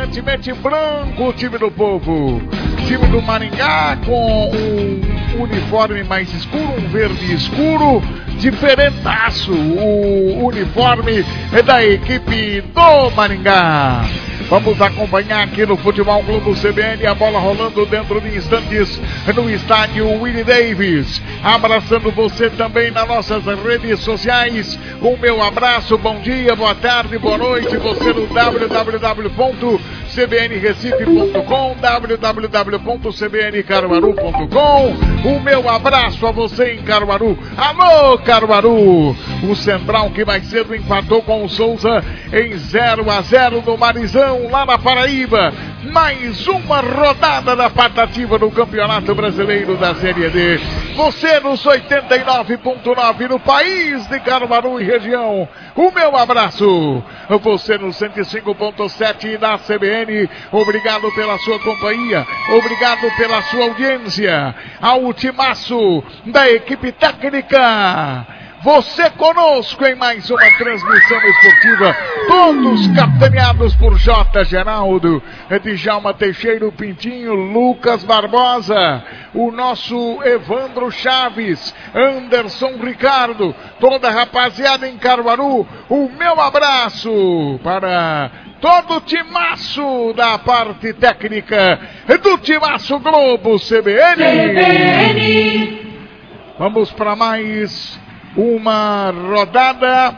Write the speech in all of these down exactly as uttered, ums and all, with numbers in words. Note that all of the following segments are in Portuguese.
predominantemente branco o time do Povo. Time do Maringá com um uniforme mais escuro, um verde escuro, diferentaço. O uniforme é da equipe do Maringá. Vamos acompanhar aqui no Futebol Clube C B N, a bola rolando dentro de instantes no estádio Willie Davis. Abraçando você também nas nossas redes sociais. O meu abraço, bom dia, boa tarde, boa noite. Você no w w w ponto c b n recife ponto com, w w w ponto c b n caruaru ponto com. O meu abraço a você em Caruaru. Alô, Caruaru! O Central que mais cedo empatou com o Souza em zero a zero no Marizão, lá na Paraíba. Mais uma rodada da patativa no Campeonato Brasileiro da Série D. Você nos oitenta e nove ponto nove no país de Caruaru e região. O meu abraço. Você no cento e cinco ponto sete da C B N. Obrigado pela sua companhia. Obrigado pela sua audiência. Ao timaço da equipe técnica. Você conosco em mais uma transmissão esportiva, todos capitaneados por J. Geraldo, Djalma Teixeira, Pintinho, Lucas Barbosa, o nosso Evandro Chaves, Anderson Ricardo, toda a rapaziada em Caruaru. O meu abraço para todo o timaço da parte técnica do timaço Globo C B N. C B N. Vamos para mais uma rodada,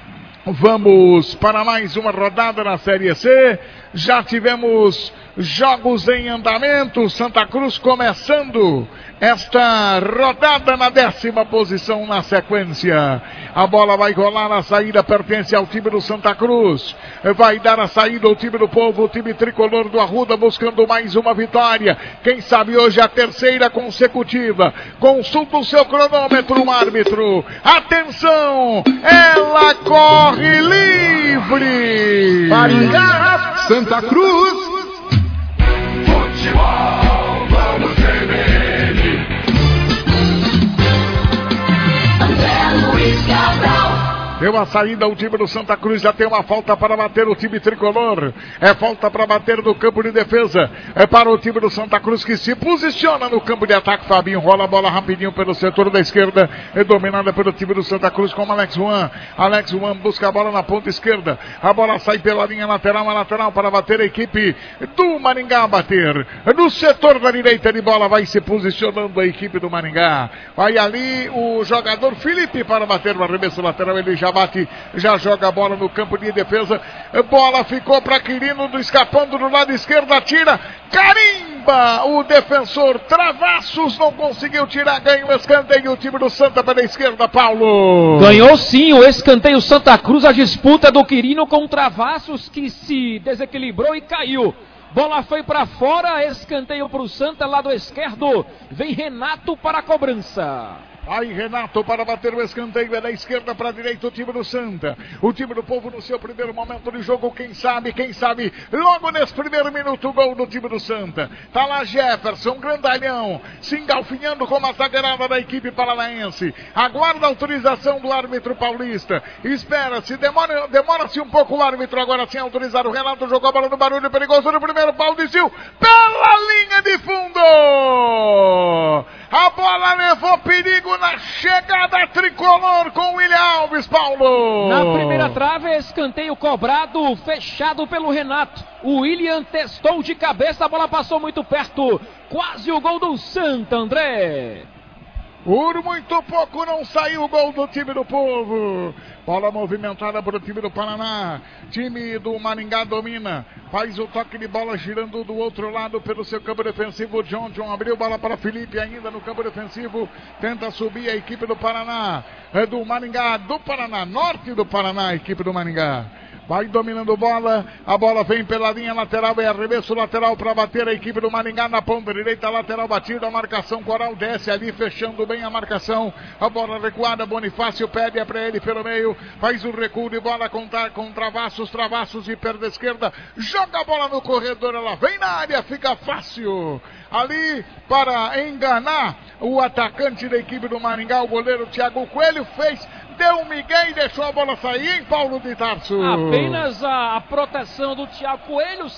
vamos para mais uma rodada na Série C. Já tivemos jogos em andamento, Santa Cruz começando esta rodada na décima posição na sequência. A bola vai rolar, a saída pertence ao time do Santa Cruz. Vai dar a saída ao time do Povo, o time tricolor do Arruda buscando mais uma vitória. Quem sabe hoje a terceira consecutiva. Consulta o seu cronômetro, árbitro. Atenção, ela corre livre. Maringá, Santa Cruz. Futebol, vamos C B N. André Luiz Cabral. Deu a saída ao time do Santa Cruz, já tem uma falta para bater o time tricolor. É falta para bater no campo de defesa. É para o time do Santa Cruz que se posiciona no campo de ataque. Fabinho rola a bola rapidinho pelo setor da esquerda. É dominada pelo time do Santa Cruz com Alex Juan. Alex Juan busca a bola na ponta esquerda. A bola sai pela linha lateral, uma lateral para bater a equipe do Maringá a bater. No setor da direita de bola vai se posicionando a equipe do Maringá. Vai ali o jogador Felipe para bater o arremesso lateral. Ele já bate, já joga a bola no campo de defesa. Bola ficou para Quirino, escapando do lado esquerdo, atira, carimba o defensor. Travassos não conseguiu tirar, ganha o escanteio o time do Santa pela esquerda, Paulo. Ganhou sim o escanteio Santa Cruz, a disputa do Quirino com Travassos que se desequilibrou e caiu. Bola foi para fora, escanteio para o Santa, lado esquerdo. Vem Renato para a cobrança. Aí Renato para bater o escanteio, é da esquerda para a direita o time do Santa. O time do Povo no seu primeiro momento de jogo, quem sabe, quem sabe, logo nesse primeiro minuto, o gol do time do Santa. Tá lá Jefferson, grandalhão, se engalfinhando com a zagueirada da equipe paranaense. Aguarda a autorização do árbitro paulista. Espera-se, demora, demora-se um pouco o árbitro agora sem autorizar. O Renato jogou a bola no barulho perigoso no primeiro pau, desceu pela linha de fundo. A bola levou perigo na chegada tricolor com o William Alves, Paulo. Na primeira trave, escanteio cobrado, fechado pelo Renato. O William testou de cabeça, a bola passou muito perto. Quase o gol do Santa, André. Por muito pouco não saiu o gol do time do Povo. Bola movimentada para o time do Paraná. Time do Maringá domina. Faz o toque de bola girando do outro lado pelo seu campo defensivo. John John abriu bola para Felipe ainda no campo defensivo. Tenta subir a equipe do Paraná. É do Maringá, do Paraná. Norte do Paraná, a equipe do Maringá. Vai dominando bola, a bola vem pela linha lateral, é arremesso lateral para bater a equipe do Maringá na ponta direita, lateral batida, a marcação Coral desce ali, fechando bem a marcação, a bola recuada, Bonifácio pede é para ele pelo meio, faz o recuo de bola contra, com Travassos, Travassos e perda esquerda, joga a bola no corredor, ela vem na área, fica fácil, ali para enganar o atacante da equipe do Maringá, o goleiro Thiago Coelho fez, deu um migué e deixou a bola sair, hein, Paulo de Tarso? Apenas a, a proteção do Thiago Coelho.